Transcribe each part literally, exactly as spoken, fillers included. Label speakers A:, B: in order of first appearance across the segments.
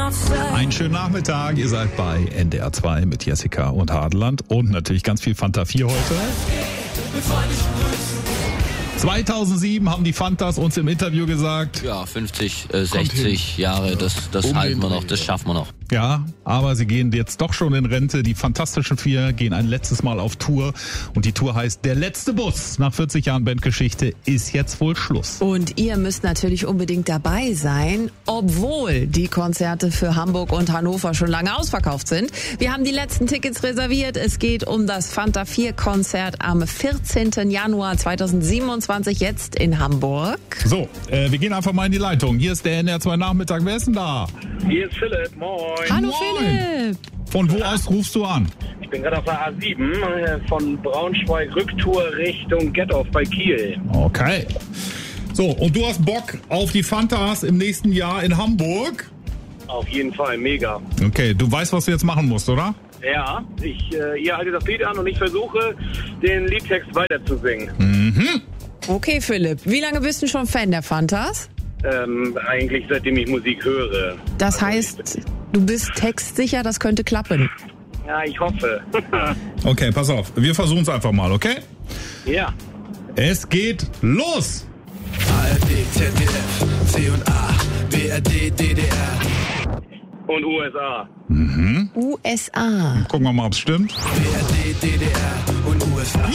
A: Einen schönen Nachmittag, ihr seid bei N D R zwei mit Jessica und Hadeland und natürlich ganz viel Fanta vier heute. zweitausendsieben haben die Fantas uns im Interview gesagt.
B: Ja, fünfzig, äh, sechzig Jahre, das, das halten wir noch, das schaffen wir noch.
A: Ja, aber sie gehen jetzt doch schon in Rente. Die Fantastischen Vier gehen ein letztes Mal auf Tour. Und die Tour heißt Der letzte Bus. Nach vierzig Jahren Bandgeschichte ist jetzt wohl Schluss.
C: Und ihr müsst natürlich unbedingt dabei sein, obwohl die Konzerte für Hamburg und Hannover schon lange ausverkauft sind. Wir haben die letzten Tickets reserviert. Es geht um das Fanta vier Konzert am vierzehnten Januar zweitausendsiebenundzwanzig jetzt in Hamburg.
A: So, äh, wir gehen einfach mal in die Leitung. Hier ist der N D R zwei Nachmittag. Wer ist denn da?
D: Hier ist Philipp, moin.
C: Hallo
A: Moin.
C: Philipp.
A: Von wo aus rufst du an?
D: Ich bin gerade auf der A sieben äh, von Braunschweig Rücktour Richtung Gettorf bei Kiel.
A: Okay. So, und du hast Bock auf die Fantas im nächsten Jahr in Hamburg?
D: Auf jeden Fall, mega.
A: Okay, du weißt, was du jetzt machen musst, oder?
D: Ja, ich, äh, ihr haltet das Lied an und ich versuche, den Liedtext weiterzusingen.
A: Mhm.
C: Okay Philipp, wie lange bist du schon Fan der Fantas?
D: Ähm, eigentlich seitdem ich Musik höre.
C: Das heißt, du bist textsicher, das könnte klappen.
D: Ja, ich hoffe.
A: Okay, pass auf. Wir versuchen es einfach mal, okay?
D: Ja.
A: Es geht los!
E: A R D, Z D F, C und A, B R D, D D R.
D: Und U S A.
A: Mhm.
C: U S A.
A: Gucken wir mal, ob es stimmt.
E: B R D, D D R und U S A.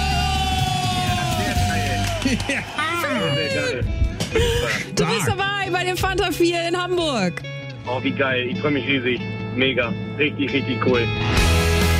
D: Sehr geil.
C: Du bist dabei bei dem Fanta vier in Hamburg.
D: Oh, wie geil. Ich freue mich riesig. Mega. Richtig, richtig cool.